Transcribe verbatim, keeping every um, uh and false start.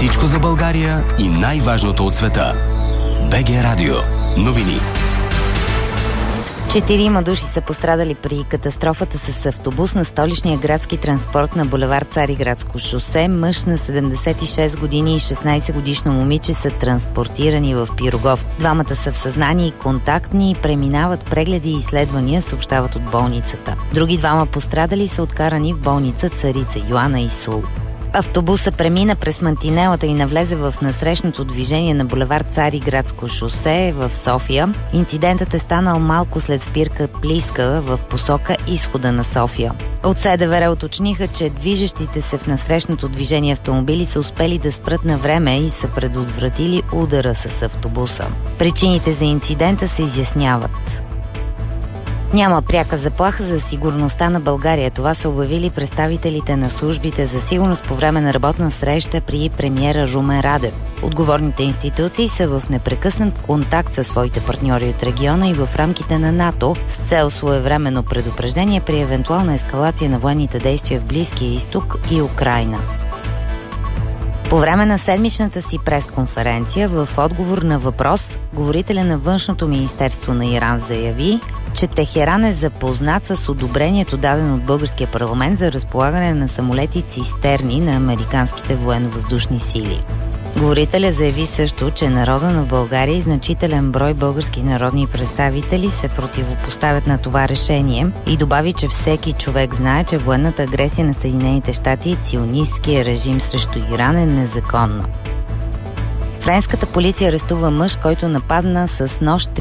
Всичко за България и най-важното от света. БГ Радио. Новини. Четирима души са пострадали при катастрофата с автобус на столичния градски транспорт на булевард Цариградско шосе. Мъж на седемдесет и шест години и шестнайсет годишно момиче са транспортирани в Пирогов. Двамата са в съзнание и контактни и преминават прегледи и изследвания, съобщават от болницата. Други двама пострадали са откарани в болница Царица Йоана и Сул. Автобуса премина през мантинелата и навлезе в насрещното движение на булевард Цариградско шосе в София. Инцидентът е станал малко след спирка Плиска в посока изхода на София. От СДВР уточниха, че движещите се в насрещното движение автомобили са успели да спрат на време и са предотвратили удара с автобуса. Причините за инцидента се изясняват. Няма пряка заплаха за сигурността на България. Това са обявили представителите на службите за сигурност по време на работна среща при премиера Румен Радев. Отговорните институции са в непрекъснат контакт със своите партньори от региона и в рамките на НАТО с цел своевременно предупреждение при евентуална ескалация на военните действия в Близкия изток и Украйна. По време на седмичната си пресконференция, в отговор на въпрос, говорителя на Външното министерство на Иран заяви, че Техеран е запознат с одобрението, дадено от българския парламент за разполагане на самолети цистерни на американските военно-въздушни сили. Говорителя заяви също, че народа на България и значителен брой български народни представители се противопоставят на това решение и добави, че всеки човек знае, че военната агресия на Съединените щати и ционисткия режим срещу Иран е незаконна. Френската полиция арестува мъж, който нападна с нож